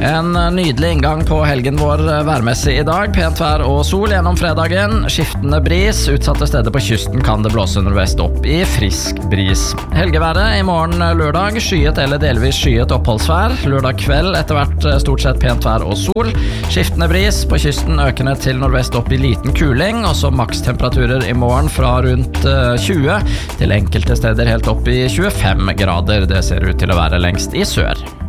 En nydelig inngang på helgen vår værmessig I dag. Pent vær og sol gjennom fredagen. Skiftende bris. Utsatte steder på kysten kan det blåse nordvest opp I frisk bris. Helgeværet I morgen lørdag. Skyet eller delvis skyet oppholdsvær. Lørdag kveld etter hvert stort sett pent vær og sol. Skiftende bris. På kysten økende til nordvest opp I liten kuling. Og så makstemperaturer I morgen fra rundt 20 til enkelte steder helt opp I 25 grader. Det ser ut til å være lengst I sør.